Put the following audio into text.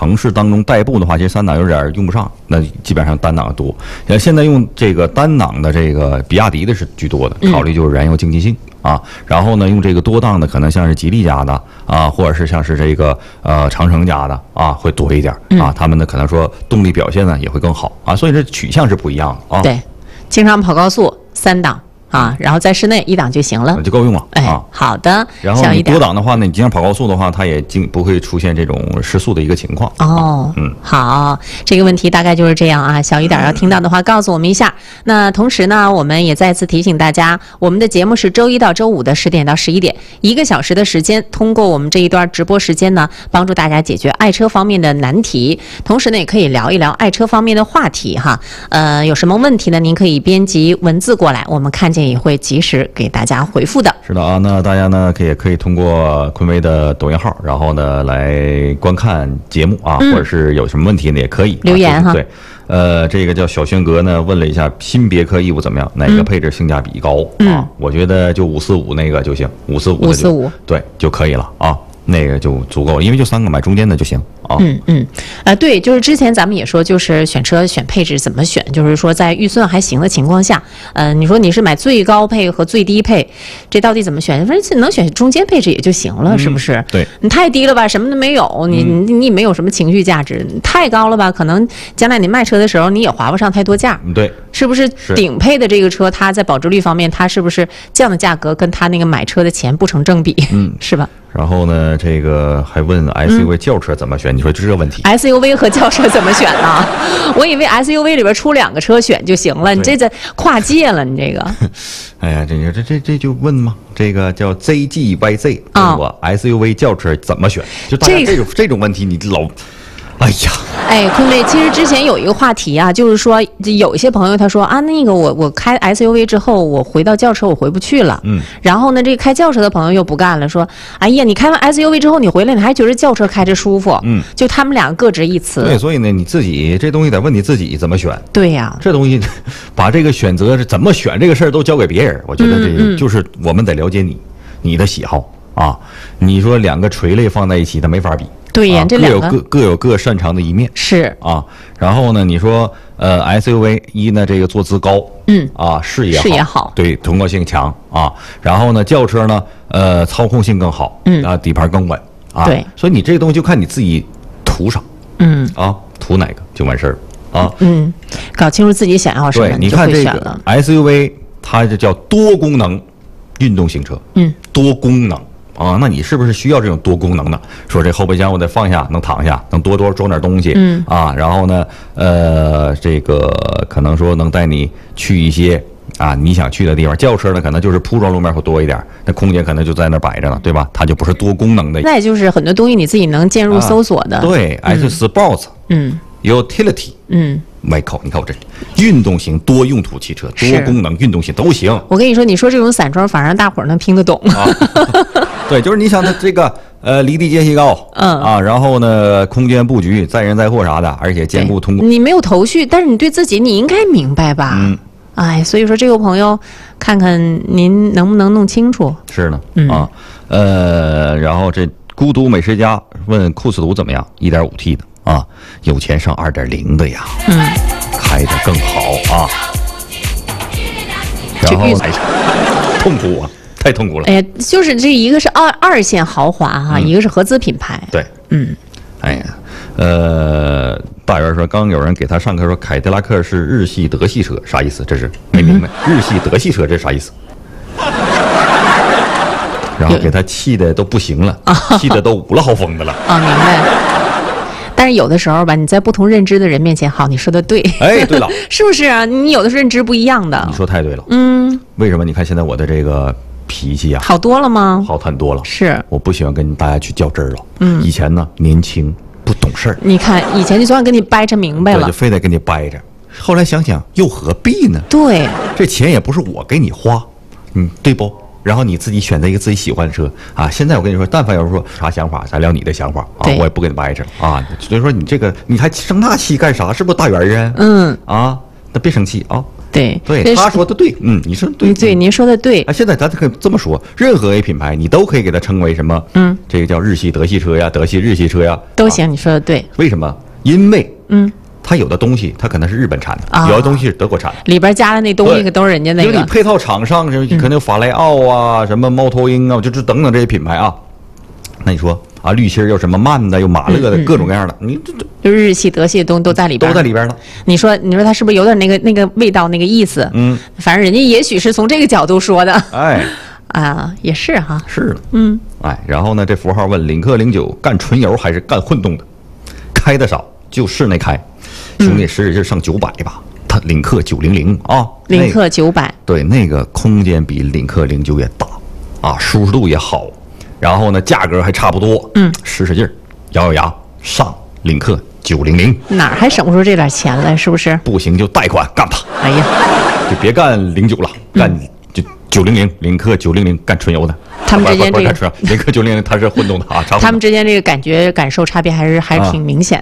城市当中代步的话，其实三档有点用不上，那基本上单档多。现在用这个单档的这个比亚迪的是居多的，考虑就是燃油经济性啊。然后呢，用这个多档的可能像是吉利家的啊，或者是像是这个长城家的啊，会多一点啊。他们呢可能说动力表现呢也会更好啊，所以这取向是不一样的啊。 对，经常跑高速3档。啊，然后在室内1档就行了， 就够用了。 哎，好的。 然后你多档的话呢，你经常跑高速的话，它也不会出现这种失速的一个情况。 哦，好，这个问题大概就是这样啊。小一点要听到的话，告诉我们一下。那同时呢，我们也再次提醒大家，我们的节目是周1到周5的10点到11点，1个小时的时间，通过我们这一段直播时间呢，帮助大家解决爱车方面的难题，同时呢，也可以聊一聊爱车方面的话题哈。有什么问题呢？您可以编辑文字过来，我们看见也会及时给大家回复的。 是的啊，那大家呢可以通过昆威的抖音号，然后呢来观看节目啊，或者是有什么问题呢也可以留言哈。 对，这个叫小轩哥呢问了一下新别克 E5怎么样，哪个配置性价比高啊？我觉得就545那个就行，545对就可以了啊。那个就足够，因为就3个，买中间的就行啊。 对，就是之前咱们也说，就是选车选配置怎么选，就是说在预算还行的情况下，你说你是买最高配和最低配，这到底怎么选？反正能选中间配置也就行了，是不是？ 对， 你太低了吧，什么都没有，你没有什么情绪价值；太高了吧，可能将来你卖车的时候你也划不上太多价。 对， 是不是顶配的这个车，它在保值率方面，它是不是这样的价格跟它那个买车的钱不成正比？是吧？ 然后呢，这个还问 SUV 轿车怎么选？你说就这个问题 ，SUV 和轿车怎么选呢？我以为 SUV 里边出2个车选就行了，你这跨界了，你这个。 哎呀，这就问嘛，这个叫 ZGYZ 问我 SUV 轿车怎么选？就大家这种问题，你老。哎呀， 坤威，其实之前有一个话题啊，就是说有一些朋友他说啊，那个我开 SUV 之后，我回到轿车我回不去了。然后呢，这开轿车的朋友又不干了，说，哎呀，你开完 SUV 之后你回来，你还觉得轿车开着舒服。就他们俩各执一词。 对，所以呢，你自己这东西得问你自己怎么选。 对呀， 这东西把这个选择是怎么选这个事儿都交给别人，我觉得这就是我们得了解你的喜好啊。你说2个垂类放在一起，它没法比。 对呀，这两个各有各擅长的一面。 是啊，然后呢，你说SUV 呢，这个坐姿高，视野好，对，通过性强啊。然后呢，轿车呢，操控性更好，底盘更稳啊。 对， 所以你这个东西就看你自己图啥，图哪个就完事儿啊。 搞清楚自己想要什么， 对，你看这个 SUV， 它这叫多功能运动型车，多功能。那你是不是需要这种多功能的？说这后备箱我得放下，能躺下，能多装点东西，然后呢，这个可能说能带你去一些你想去的地方。轿车呢，可能就是铺装路面会多一点，那空间可能就在那摆着呢，对吧？它就不是多功能的。 那也就是很多东西你自己能键入搜索的。 对，Sports，Utility，Vehicle，你看我这运动型多用途汽车，多功能运动型都行。 我跟你说，你说这种散装，反而大伙儿能听得懂。 对，就是你想它这个离地间隙高，然后呢空间布局载人载货啥的，而且兼顾通过。 你没有头绪，但是你对自己你应该明白吧？所以说这位朋友，看看您能不能弄清楚。 是呢，然后这孤独美食家问库斯图怎么样？1.5T 的有钱上2.0的呀，开得更好啊。然后痛苦啊。太痛苦了。 就是这一个是二线豪华一个是合资品牌。 对，大元说刚有人给他上课说凯迪拉克是日系德系车，啥意思？这是没明白。日系德系车这啥意思？然后给他气的都不行了，气的都五了好疯的了。 明白。但是有的时候吧，你在不同认知的人面前，好，你说的对。 对了， 是不是啊？你有的是认知不一样的。 你说太对了。为什么？你看现在我的这个脾气好多了吗？ 好很多了。 是， 我不喜欢跟大家去较真儿了。以前呢年轻不懂事儿， 你看以前就算跟你掰扯明白了， 就非得跟你掰着。后来想想又何必呢？ 对， 这钱也不是我给你花，对不？然后你自己选择一个自己喜欢的车现在我跟你说，但凡有人说啥想法，咱聊你的想法我也不跟你掰扯所以说你这个你还生那气干啥？是不是大圆人？那别生气对对，他说的对，你说对， 对，您说的对。 现在咱可以这么说，任何 A 品牌你都可以给它称为什么？这个叫日系德系车呀，德系日系车呀， 都行。你说的对。 为什么？因为它有的东西它可能是日本产的，有的东西是德国产的， 里边加的那东西可都是人家那个。 因为你配套厂商可能有法莱奥啊，什么猫头鹰啊，就是等等这些品牌啊。那你说啊，滤芯又什么曼的，又马勒的，各种各样的，你这就日系、德系的东西都在里边， 都在里边了。 你说它是不是有点那个味道，那个意思？反正人家也许是从这个角度说的。 哎， 啊，也是哈。 是的，哎，然后呢，这符号问领克09干纯油还是干混动的？开的少就室内开。兄弟，使劲上900吧，它领克900啊， 领克900， 对，那个空间比领克09也大，啊，舒适度也好，然后呢，价格还差不多，使劲咬牙上领克900， 哪儿还省不出这点钱来，是不是？ 不行就贷款干吧， 哎呀， 就别干09了，干就900，领克900干纯油的。 他们之间这个领克900它是混动的啊， 他们之间这个感受差别还是挺明显的。